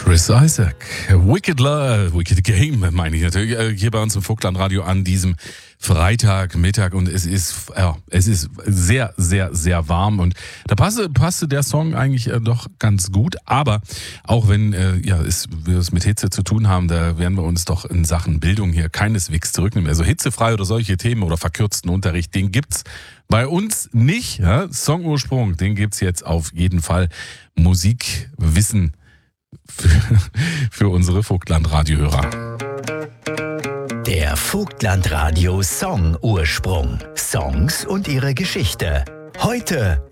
Chris Isaak, Wicked Love, Wicked Game, meine ich natürlich, hier bei uns im Vogtlandradio an diesem Freitagmittag und es ist sehr, sehr, sehr warm und da passte der Song eigentlich doch ganz gut, aber auch wenn wir es mit Hitze zu tun haben, da werden wir uns doch in Sachen Bildung hier keineswegs zurücknehmen. Also hitzefrei oder solche Themen oder verkürzten Unterricht, den gibt's bei uns nicht. Ja? Songursprung, den gibt's jetzt auf jeden Fall. Musikwissen für unsere Vogtland-Radio-Hörer. Der Vogtland-Radio Song-Ursprung. Songs und ihre Geschichte. Heute